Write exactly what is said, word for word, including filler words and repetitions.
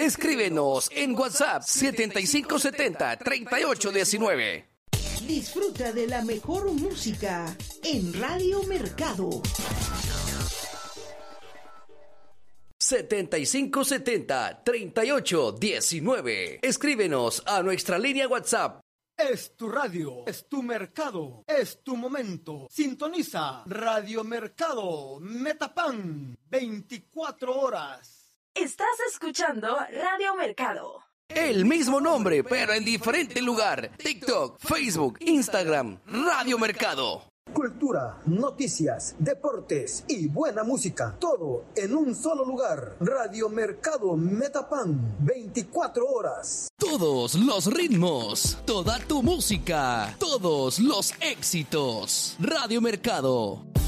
Escríbenos en WhatsApp setenta y cinco setenta, treinta y ocho diecinueve. Disfruta de la mejor música en Radio Mercado. setenta y cinco setenta, treinta y ocho diecinueve. Escríbenos a nuestra línea WhatsApp. Es tu radio, es tu mercado, es tu momento. Sintoniza Radio Mercado Metapan, veinticuatro horas. Estás escuchando Radio Mercado. El mismo nombre, pero en diferente lugar. TikTok, Facebook, Instagram, Radio Mercado. Cultura, noticias, deportes y buena música, todo en un solo lugar. Radio Mercado Metapan, veinticuatro horas. Todos los ritmos, toda tu música, todos los éxitos. Radio Mercado.